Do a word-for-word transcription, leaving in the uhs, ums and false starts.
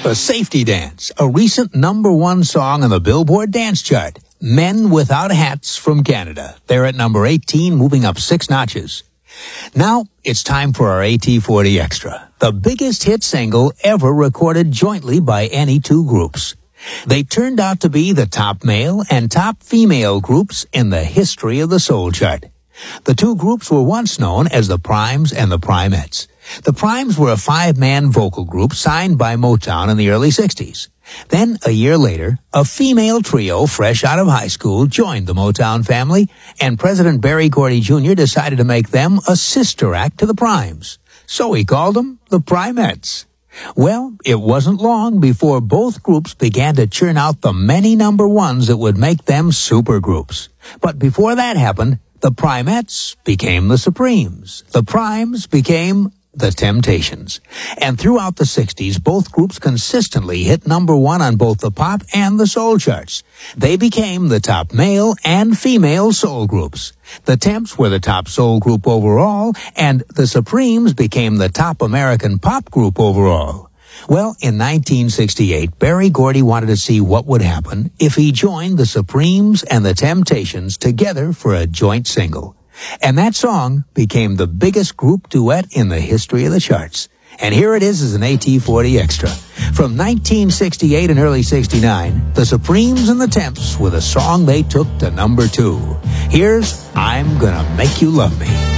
The Safety Dance, a recent number one song on the Billboard Dance Chart. Men Without Hats from Canada. They're at number eighteen, moving up six notches. Now, it's time for our A T forty Extra, the biggest hit single ever recorded jointly by any two groups. They turned out to be the top male and top female groups in the history of the soul chart. The two groups were once known as the Primes and the Primettes. The Primes were a five-man vocal group signed by Motown in the early sixties. Then, a year later, a female trio fresh out of high school joined the Motown family, and President Berry Gordy Junior decided to make them a sister act to the Primes. So he called them the Primettes. Well, it wasn't long before both groups began to churn out the many number ones that would make them supergroups. But before that happened, the Primettes became the Supremes. The Primes became the Temptations. And throughout the sixties, both groups consistently hit number one on both the pop and the soul charts. They became the top male and female soul groups. The Temps were the top soul group overall, and the Supremes became the top American pop group overall. Well, in nineteen sixty-eight, Berry Gordy wanted to see what would happen if he joined the Supremes and the Temptations together for a joint single. And that song became the biggest group duet in the history of the charts. And here it is as an A T forty Extra. From nineteen sixty-eight and early sixty-nine, the Supremes and the Temps with a song they took to number two. Here's I'm Gonna Make You Love Me.